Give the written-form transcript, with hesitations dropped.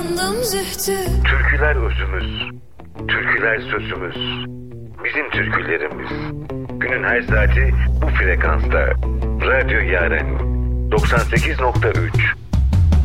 kandım zühtü. Türküler özümüz, türküler sözümüz, bizim türkülerimiz. Günün her saati bu frekansta. Radyo Yaren 98.3